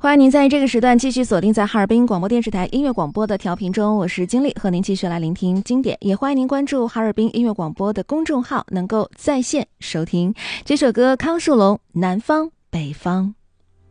欢迎您在这个时段继续锁定在哈尔滨广播电视台音乐广播的调频中，我是金丽，和您继续来聆听经典。也欢迎您关注哈尔滨音乐广播的公众号，能够在线收听这首歌。康树龙《南方北方》。